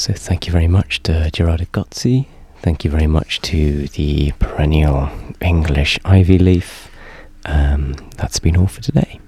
So thank you very much to Gerardo Gozzi. Thank you very much to the perennial English Ivy Leaf. That's been all for today.